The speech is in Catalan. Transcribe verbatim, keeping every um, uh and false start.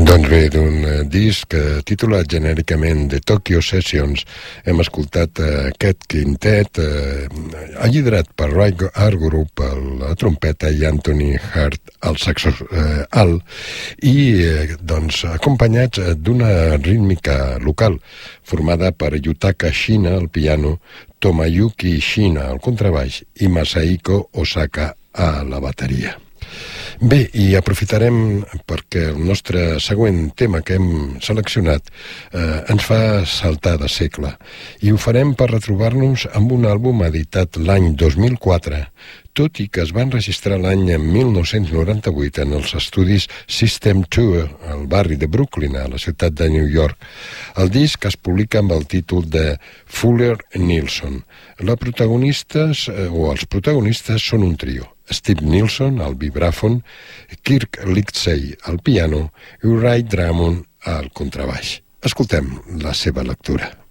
Doncs bé, d'un disc titulat genèricament The Tokyo Sessions hem escoltat aquest quintet eh, alliderat per Ray Hargrove a la trompeta i Anthony Hart al saxo eh, alt i eh, doncs acompanyats d'una rítmica local formada per Yutaka Shina al piano, Tomoyuki Shina al contrabaix i Masahiko Osaka a la bateria. Bé, i aprofitarem perquè el nostre següent tema que hem seleccionat eh, ens fa saltar de segle i ho farem per retrobar-nos amb un àlbum editat l'any dos mil quatre, tot i que es va enregistrar l'any mil nou-cents noranta-vuit en els estudis System dos al barri de Brooklyn, a la ciutat de New York. El disc es publica amb el títol de Fuller Nilsson. Les protagonistes, eh, o els protagonistes són un trio. Steve Nilsson al vibràfon, Kirk Lindsey al piano i Ray Drummond al contrabaix. Escoltem la seva lectura.